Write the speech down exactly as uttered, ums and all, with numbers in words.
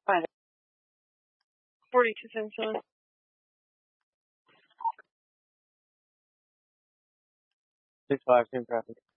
Find it. forty-two cents on. Six five, same traffic.